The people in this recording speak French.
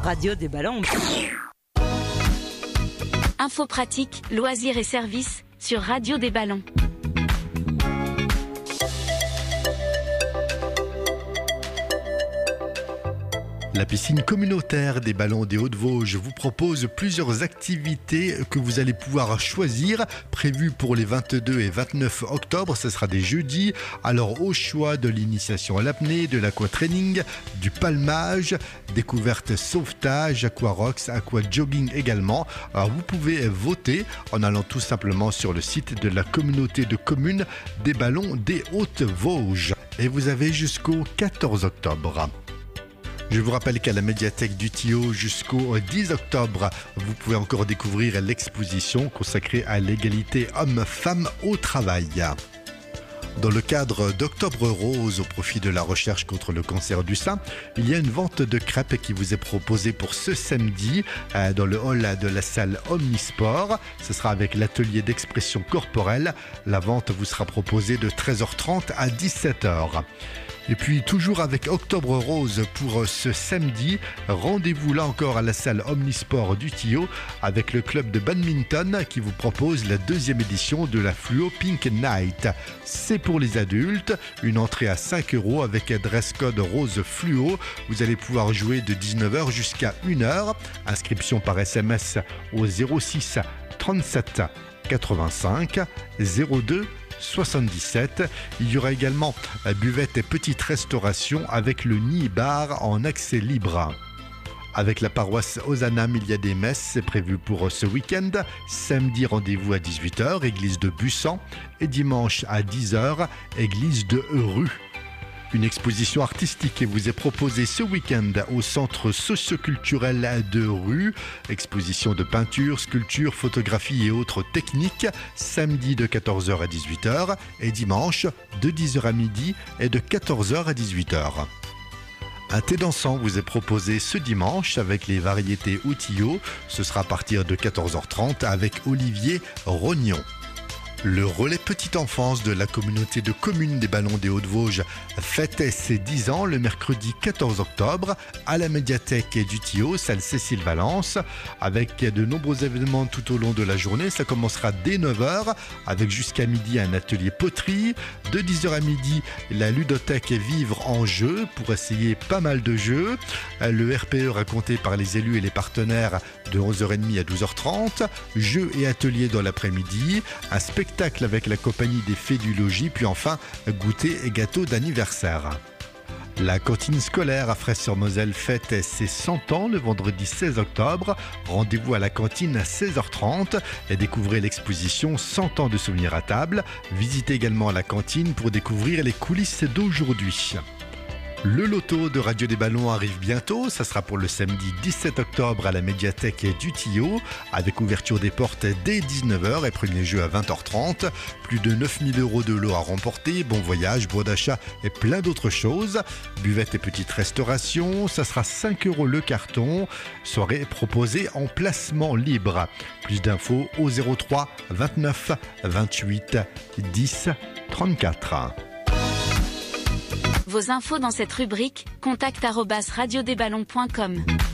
Radio des Ballons. Infos pratiques, loisirs et services sur Radio des Ballons. La piscine communautaire des Ballons des Hauts-de-Vosges vous propose plusieurs activités que vous allez pouvoir choisir, prévues pour les 22 et 29 octobre. Ce sera des jeudis. Alors au choix de l'initiation à l'apnée, de l'aquatraining, du palmage, découverte sauvetage, aquarox, aquajogging également. Alors vous pouvez voter en allant tout simplement sur le site de la communauté de communes des Ballons des Hautes-Vosges. Et vous avez jusqu'au 14 octobre. Je vous rappelle qu'à la médiathèque du Tillot jusqu'au 10 octobre, vous pouvez encore découvrir l'exposition consacrée à l'égalité hommes-femmes au travail. Dans le cadre d'Octobre Rose au profit de la recherche contre le cancer du sein, il y a une vente de crêpes qui vous est proposée pour ce samedi dans le hall de la salle Omnisport. Ce sera avec l'atelier d'expression corporelle. La vente vous sera proposée de 13h30 à 17h. Et puis toujours avec Octobre Rose pour ce samedi, rendez-vous là encore à la salle Omnisport du Tillot avec le club de badminton qui vous propose la deuxième édition de la Fluo Pink Night. C'est pour les adultes, une entrée à 5 € avec dress code rose fluo. Vous allez pouvoir jouer de 19h jusqu'à 1h. Inscription par SMS au 06 37 85 02 77. Il y aura également buvette et petite restauration avec le Nid Bar en accès libre. Avec la paroisse Ozanam, il y a des messes, c'est prévu pour ce week-end. Samedi, rendez-vous à 18h, église de Bussan. Et dimanche à 10h, église de Rue. Une exposition artistique vous est proposée ce week-end au centre socioculturel de Rue. Exposition de peinture, sculpture, photographie et autres techniques. Samedi de 14h à 18h et dimanche de 10h à midi et de 14h à 18h. Un thé dansant vous est proposé ce dimanche avec les variétés Outillot. Ce sera à partir de 14h30 avec Olivier Rognon. Le relais petite enfance de la communauté de communes des Ballons des Hauts-de-Vosges fêtait ses 10 ans le mercredi 14 octobre à la médiathèque du Tillot, salle Cécile Valence, avec de nombreux événements tout au long de la journée. Ça commencera dès 9h avec jusqu'à midi un atelier poterie. De 10h à midi, la ludothèque Vivre en jeu pour essayer pas mal de jeux. Le RPE raconté par les élus et les partenaires de 11h30 à 12h30. Jeux et ateliers dans l'après-midi. Un spectacle avec la compagnie des Fées du Logis, puis enfin goûter et gâteau d'anniversaire. La cantine scolaire à Fraisse-sur-Moselle fête ses 100 ans le vendredi 16 octobre. Rendez-vous à la cantine à 16h30 et découvrez l'exposition 100 ans de souvenirs à table. Visitez également la cantine pour découvrir les coulisses d'aujourd'hui. Le loto de Radio des Ballons arrive bientôt, ça sera pour le samedi 17 octobre à la médiathèque du Tillot, avec ouverture des portes dès 19h et premier jeu à 20h30. Plus de 9 000 € de lot à remporter, bon voyage, bon d'achat et plein d'autres choses. Buvette et petite restauration, ça sera 5 € le carton. Soirée proposée en placement libre. Plus d'infos au 03 29 28 10 34. Vos infos dans cette rubrique, contact@radiodesballons.com.